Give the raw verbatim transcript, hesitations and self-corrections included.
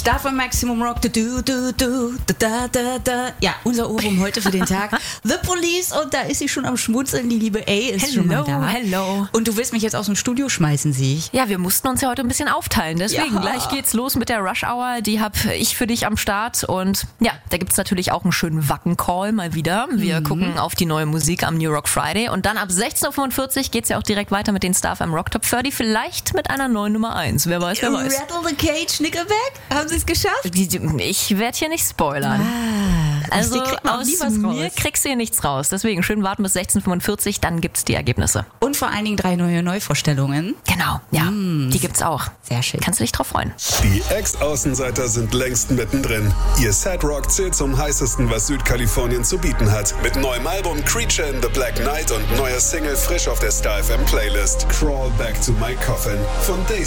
Star von Maximum Rock, du, du, du, du, da, da, da. Ja, unser Ohrwurm heute für den Tag. The Police, und da ist sie schon am Schmunzeln, die liebe A ist hello, schon mal da. Hello. Und du willst mich jetzt aus dem Studio schmeißen, sehe ich. Ja, wir mussten uns ja heute ein bisschen aufteilen, deswegen Ja. gleich geht's los mit der Rush Hour, die hab ich für dich am Start und ja, da gibt's natürlich auch einen schönen Wacken-Call mal wieder. Wir mhm. gucken auf die neue Musik am New Rock Friday und dann ab sechzehn Uhr fünfundvierzig geht's ja auch direkt weiter mit den Star F M Rock Top dreißig, vielleicht mit einer neuen Nummer eins, wer weiß, wer weiß. Rattle the Cage, Nickelback, haben sie es geschafft? Ich werde hier nicht spoilern. Ah, also aus mir raus. kriegst du hier nichts raus. Deswegen schön warten bis sechzehn Uhr fünfundvierzig, dann gibt's die Ergebnisse. Und vor allen Dingen drei neue Neuvorstellungen. Genau, ja, mm. die gibt's auch. Sehr schön. Kannst du dich drauf freuen. Die Ex-Außenseiter sind längst mittendrin. Ihr Sad Rock zählt zum heißesten, was Südkalifornien zu bieten hat. Mit neuem Album Creature in the Black Knight und neuer Single frisch auf der Star F M Playlist. Crawl Back to My Coffin von Daisy.